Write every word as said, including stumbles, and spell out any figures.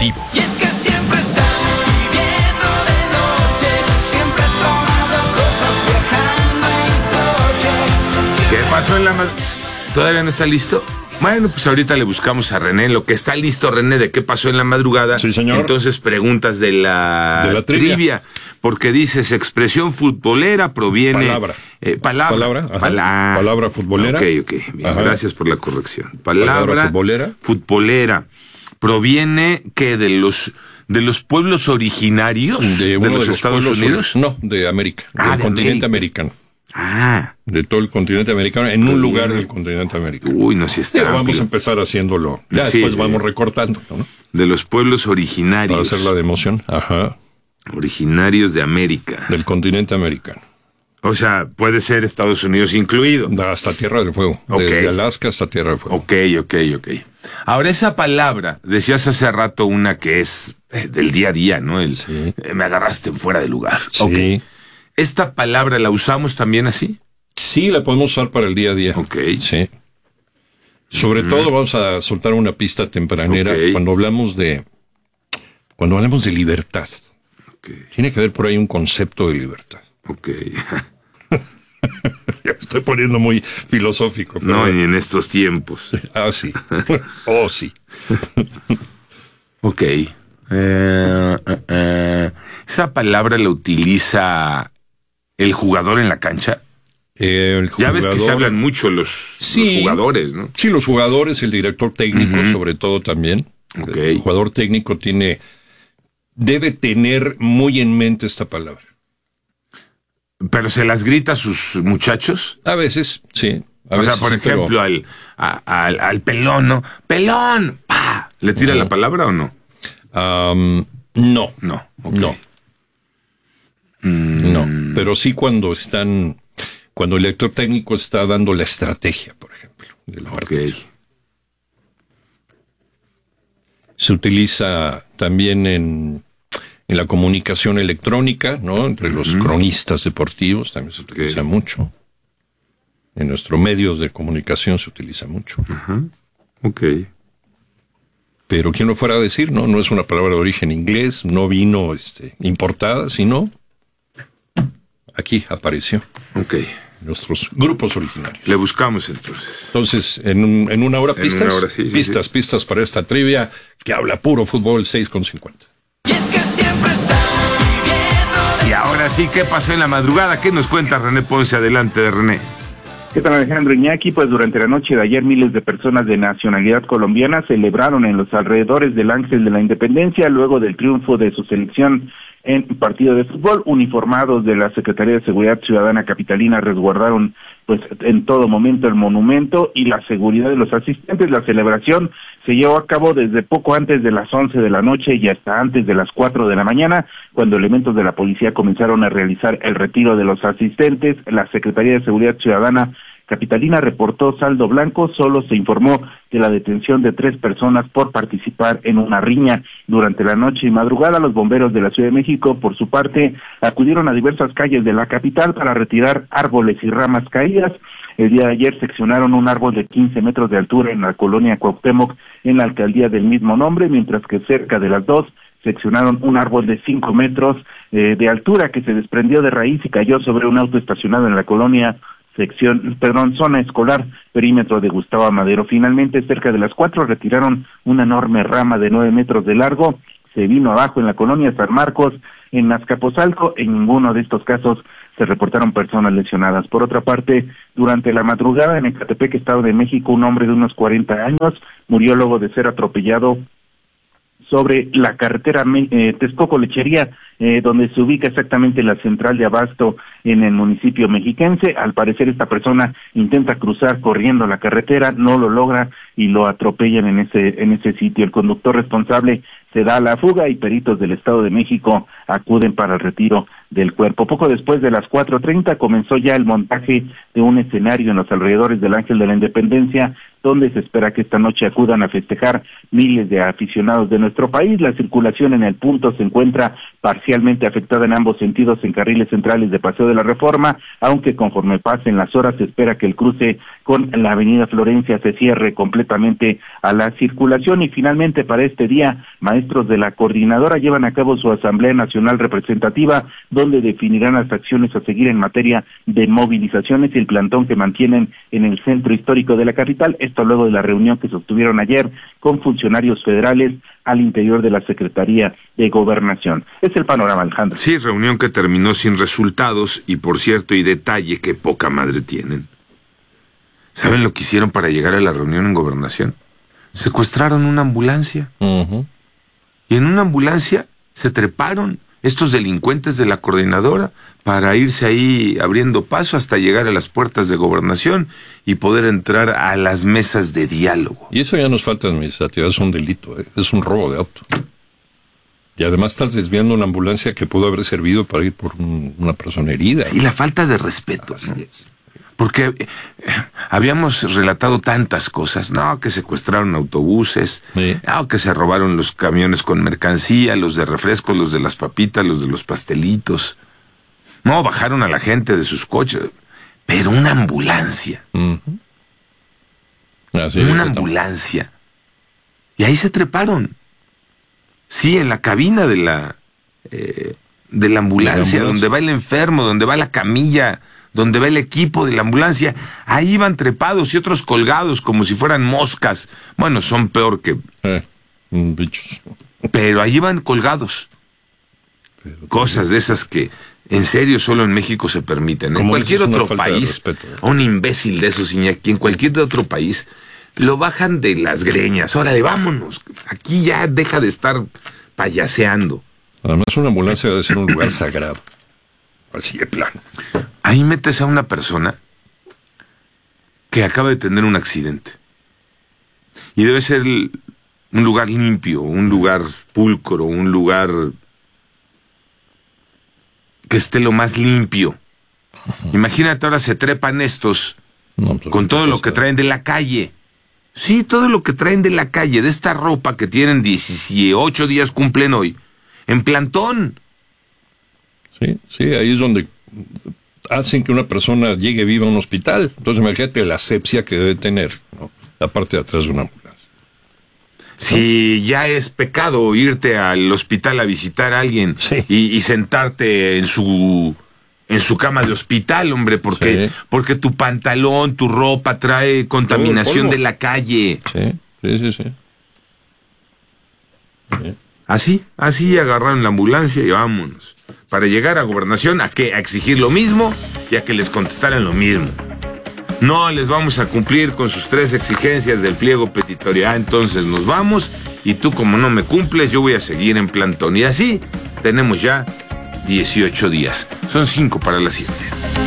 deportivo. Y es que siempre estamos viviendo de noche, siempre tomando cosas, viajando en coche. ¿Qué pasó en la madrugada? ¿Todavía no está listo? Bueno, pues ahorita le buscamos a René. Lo que está listo, René, de qué pasó en la madrugada. Sí, señor. Entonces, preguntas de la, de la trivia. trivia. Porque dices, expresión futbolera proviene... Palabra. Eh, palabra. Palabra, ajá. Pala- Palabra futbolera. Ok, ok. Bien, Ajá. gracias por la corrección. Palabra, Palabra futbolera. futbolera. Proviene, ¿qué? De los... ¿De los pueblos originarios De de, uno los de los Estados pueblos Unidos? ori- No, de América. Ah, del de continente América. americano. Ah. De todo el continente americano, en un Bien. lugar del continente americano. Uy, no, si está Digo, vamos amplio. a empezar haciéndolo. Ya Sí, después sí. vamos recortando, ¿no? De los pueblos Para originarios. hacer la de emoción. Ajá. Originarios de América. Del continente americano. O sea, puede ser Estados Unidos incluido. Hasta Tierra del Fuego. Ok. Desde Alaska hasta Tierra del Fuego. Ok, ok, ok. Ahora, esa palabra, decías hace rato una que es eh, del día a día, ¿no? El, Sí. eh, me agarraste en fuera de lugar. Sí. Ok. ¿Esta palabra la usamos también así? Sí, la podemos usar para el día a día. Ok. Sí. Sobre todo vamos a soltar una pista tempranera Ok. cuando hablamos de cuando hablamos de libertad. Ok, Tiene que haber por ahí un concepto de libertad. ok. Ya me estoy poniendo muy filosófico. Pero... No, y en estos tiempos. Ah, sí. Oh, sí. Ok. Eh, eh, eh. ¿Esa palabra la utiliza el jugador en la cancha? Eh, el Ya ves que se jugador- hablan mucho los, Sí. los jugadores, ¿no? Sí, los jugadores, el director técnico, Ujú. sobre todo también. Ok. El jugador técnico tiene, debe tener muy en mente esta palabra. Pero se las grita a sus muchachos. A veces, sí. A O sea, veces por sí, pero- ejemplo, al, a- al, al pelón, ¿no? ¡Pelón! ¡Pah! ¿Le tira la palabra o no? Am, no, No. ok. no, Mm, no. Pero sí cuando están, cuando el director técnico está dando la estrategia, por ejemplo, del Ok. partido. Se utiliza también en, en la comunicación electrónica, ¿no? Entre los cronistas deportivos también se utiliza Ok. mucho. En nuestros medios de comunicación se utiliza mucho. Ajá. Ok. Pero quién lo fuera a decir, ¿no? No es una palabra de origen inglés, no vino este, importada, sino aquí apareció Ok. en nuestros grupos originarios. Le buscamos entonces. Entonces, en, un- en una hora En pistas, una hora, sí, sí, pistas, sí. pistas para esta trivia que habla puro fútbol seis con cincuenta. Y es que siempre estamos viviendo de Y ahora sí, ¿qué pasó en la madrugada? ¿Qué nos cuenta René Ponce? Adelante, René. ¿Qué tal, Alejandro Iñaki? Pues durante la noche de ayer miles de personas de nacionalidad colombiana celebraron en los alrededores del Ángel de la Independencia luego del triunfo de su selección en partido de fútbol. Uniformados de la Secretaría de Seguridad Ciudadana Capitalina resguardaron pues en todo momento el monumento y la seguridad de los asistentes. La celebración se llevó a cabo desde poco antes de las once de la noche y hasta antes de las cuatro de la mañana, cuando elementos de la policía comenzaron a realizar el retiro de los asistentes. La Secretaría de Seguridad Ciudadana Capitalina reportó saldo blanco. Solo se informó de la detención de tres personas por participar en una riña. Durante la noche y madrugada, los bomberos de la Ciudad de México, por su parte, acudieron a diversas calles de la capital para retirar árboles y ramas caídas. El día de ayer seccionaron un árbol de quince metros de altura en la colonia Cuauhtémoc, en la alcaldía del mismo nombre, mientras que cerca de las dos seccionaron un árbol de cinco metros eh, de altura que se desprendió de raíz y cayó sobre un auto estacionado en la colonia sección, perdón, zona escolar, perímetro de Gustavo Amadero. Finalmente, cerca de las cuatro, retiraron una enorme rama de nueve metros de largo. Se vino abajo en la colonia San Marcos, en Azcapotzalco. En ninguno de estos casos se reportaron personas lesionadas. Por otra parte, durante la madrugada en Ecatepec, Estado de México, un hombre de unos cuarenta años murió luego de ser atropellado sobre la carretera eh, Texcoco-Lechería, eh, donde se ubica exactamente la central de abasto en el municipio mexiquense. Al parecer esta persona intenta cruzar corriendo la carretera, no lo logra y lo atropellan en ese en ese sitio. El conductor responsable se da a la fuga y peritos del Estado de México acuden para el retiro del cuerpo. Poco después de las cuatro treinta comenzó ya el montaje de un escenario en los alrededores del Ángel de la Independencia, donde se espera que esta noche acudan a festejar miles de aficionados de nuestro país. La circulación en el punto se encuentra parcial parcialmente afectada en ambos sentidos en carriles centrales de Paseo de la Reforma, aunque conforme pasen las horas se espera que el cruce con la avenida Florencia se cierre completamente a la circulación. Y finalmente, para este día, maestros de la coordinadora llevan a cabo su Asamblea Nacional Representativa, donde definirán las acciones a seguir en materia de movilizaciones y el plantón que mantienen en el centro histórico de la capital, esto luego de la reunión que sostuvieron ayer con funcionarios federales al interior de la Secretaría de Gobernación. Es el panorama, Alejandro. Sí, reunión que terminó sin resultados y, por cierto, y detalle, que poca madre tienen. ¿Saben lo que hicieron para llegar a la reunión en Gobernación? Secuestraron una ambulancia. Uh-huh. Y en una ambulancia se treparon estos delincuentes de la coordinadora para irse ahí abriendo paso hasta llegar a las puertas de Gobernación y poder entrar a las mesas de diálogo. Y eso ya nos falta administrativa, es un delito, ¿eh? Es un robo de auto. Y además estás desviando una ambulancia que pudo haber servido para ir por un, una persona herida. Y la falta de respeto, Así ¿no? es. Porque eh, habíamos relatado tantas cosas, no, que secuestraron autobuses, Sí. no, que se robaron los camiones con mercancía, los de refrescos, los de las papitas, los de los pastelitos. No, bajaron a la gente de sus coches, pero una ambulancia, Uh-huh. Así es, una eso ambulancia. Y ahí se treparon. Sí, en la cabina de la eh, de la ambulancia, ambulancia. donde va el enfermo, donde va la camilla, donde va el equipo de la ambulancia, ahí iban trepados y otros colgados como si fueran moscas. Bueno, son peor que... Eh, mm, bichos. Pero ahí iban colgados. Pero, Cosas de esas que en serio solo en México se permiten. En Como cualquier dices, una otro falta de país, respeto. un imbécil de esos, Iñaki, en cualquier otro país, lo bajan de las greñas. Órale, vámonos. Aquí ya deja de estar payaseando. Además, una ambulancia debe ser un lugar sagrado. Así de plano. Ahí metes a una persona que acaba de tener un accidente. Y debe ser un lugar limpio, un lugar pulcro, un lugar que esté lo más limpio. Imagínate, ahora se trepan estos No, pues, con todo lo que está- traen de la calle. Sí, todo lo que traen de la calle, de esta ropa que tienen dieciocho días cumplen hoy, en plantón. Sí, sí, ahí es donde hacen que una persona llegue viva a un hospital. Entonces, imagínate la asepsia que debe tener, ¿no? La parte de atrás de una ambulancia. Si ya es pecado irte al hospital a visitar a alguien Sí. y, y sentarte en su en su cama de hospital, hombre, porque Sí. porque tu pantalón, tu ropa trae contaminación polvo. de la calle. Sí, sí, sí, sí. Sí. Así, así agarraron la ambulancia y vámonos. Para llegar a Gobernación, ¿a qué? A exigir lo mismo y a que les contestaran lo mismo. No les vamos a cumplir con sus tres exigencias del pliego petitorio. Ah, entonces nos vamos y tú, como no me cumples, yo voy a seguir en plantón. Y así tenemos ya dieciocho días. Son cinco para las siete.